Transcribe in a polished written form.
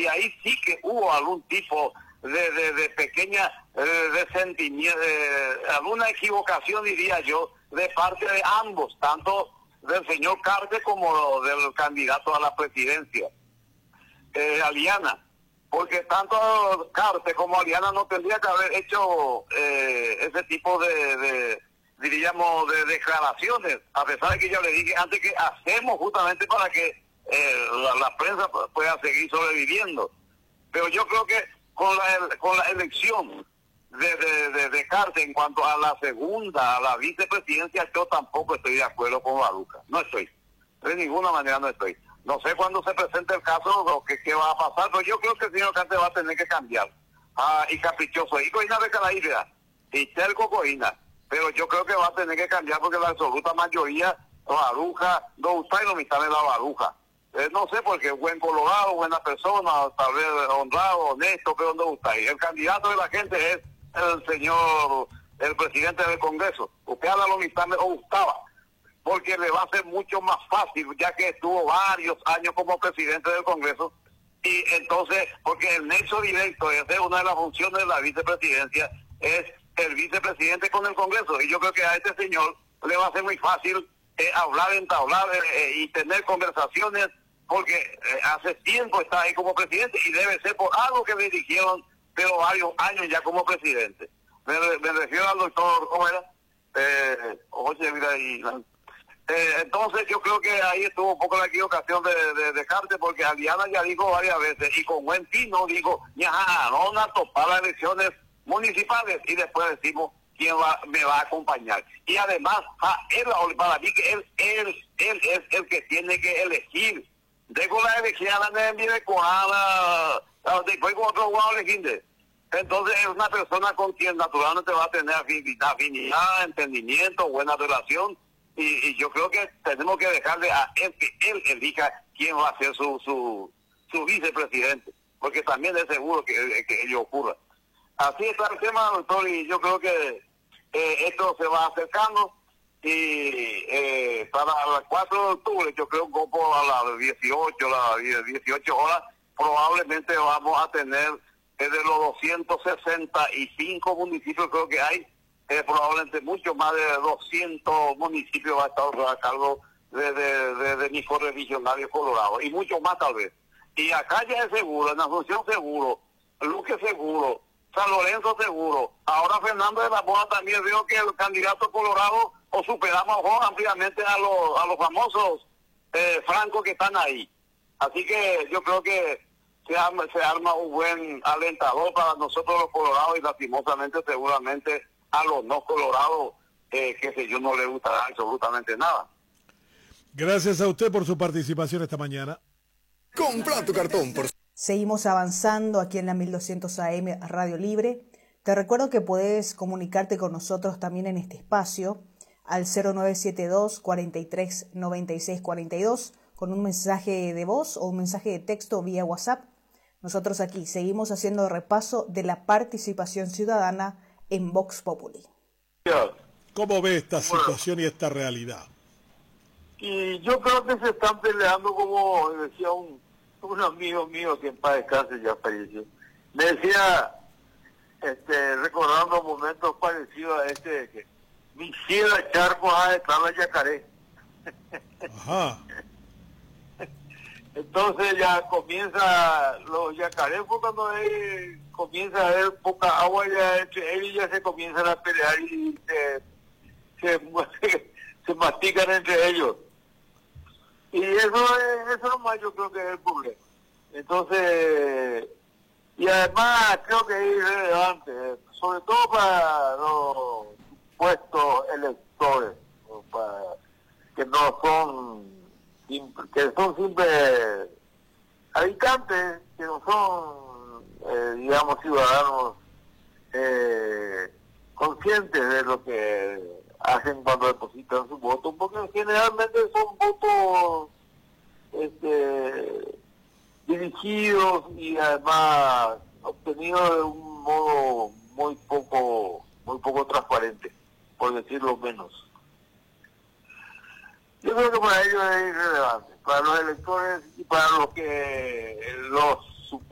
y ahí sí que hubo algún tipo de pequeña resentimiento, alguna equivocación, diría yo, de parte de ambos, tanto del señor Carte como del candidato a la presidencia, Aliana, porque tanto Carte como Aliana no tendría que haber hecho ese tipo diríamos, de declaraciones, a pesar de que yo le dije antes que hacemos justamente para que la prensa pueda seguir sobreviviendo. Pero yo creo que con la elección de Carte en cuanto a la segunda, a la vicepresidencia, yo tampoco estoy de acuerdo con Baruca. No estoy. De ninguna manera no estoy. No sé cuándo se presente el caso o qué va a pasar, pero yo creo que el señor Carte va a tener que cambiar. Y caprichoso. Y Coina de Caraíbea. Y Terco Coina. Pero yo creo que va a tener que cambiar porque la absoluta mayoría, Baruca, no gusta y no me sale la Baruca. No sé, porque es buen colorado, buena persona, tal vez honrado, honesto, pero no gusta. Y el candidato de la gente es el señor, el presidente del Congreso. Usted habla lo mismo, o Gustavo, porque le va a ser mucho más fácil, ya que estuvo varios años como presidente del Congreso. Y entonces, porque el nexo directo, esa es una de las funciones de la vicepresidencia, es el vicepresidente con el Congreso. Y yo creo que a este señor le va a ser muy fácil hablar, entablar y tener conversaciones, porque hace tiempo está ahí como presidente y debe ser por algo que le dirigieron, pero varios años ya como presidente. Me refiero al doctor, ¿cómo era? Oye, mira, entonces yo creo que ahí estuvo un poco la equivocación de Carte, porque Aliana ya dijo varias veces, y con buen tino dijo, no van a topar las elecciones municipales, y después decimos quién me va a acompañar. Y además, para mí que él es el que tiene que elegir. Dejo la elección después con otro guau elegir. Entonces es una persona con quien naturalmente va a tener afinidad, entendimiento, buena relación, y yo creo que tenemos que dejarle a él que él elija quién va a ser su vicepresidente, porque también es seguro que ello ocurra. Así está el tema, doctor, y yo creo que esto se va acercando, y para el 4 de octubre, yo creo que como a las 18 horas, probablemente vamos a tener de los 265 municipios creo que hay, probablemente mucho más de 200 municipios va a estar a cargo de mis correligionarios colorados, y mucho más tal vez. Y acá ya es seguro, en Asunción seguro, Luque seguro, San Lorenzo seguro. Ahora Fernando de la Mora también veo que el candidato colorado o superamos ampliamente a los famosos francos que están ahí. Así que yo creo que se arma un buen alentador para nosotros los colorados, y lastimosamente seguramente a los no colorados, que sé yo, no les gustará absolutamente nada. Gracias a usted por su participación esta mañana. Compra tu cartón por... Seguimos avanzando aquí en la 1200 AM Radio Libre. Te recuerdo que puedes comunicarte con nosotros también en este espacio al 0972 43 96 42 con un mensaje de voz o un mensaje de texto vía WhatsApp. Nosotros aquí seguimos haciendo repaso de la participación ciudadana en Vox Populi. ¿Cómo ve esta situación y esta realidad? Y yo creo que se están peleando, como decía un amigo mío que en paz descanse, ya falleció. Me decía, recordando momentos parecidos a que mi cielo charcos a estar la yacaré. Ajá. Entonces ya comienza los yacarés, cuando comienza a haber poca agua, ya entre ellos ya se comienzan a pelear y se mastican entre ellos. Y eso nomás yo creo que es el problema. Entonces, y además creo que es irrelevante, sobre todo para los puestos electores, que no son, que son simples habitantes, que no son, digamos, ciudadanos conscientes de lo que hacen cuando depositan su voto, porque generalmente son votos dirigidos y además obtenidos de un modo muy poco transparente, por decirlo menos. Yo creo que para ellos es irrelevante, para los electores y para los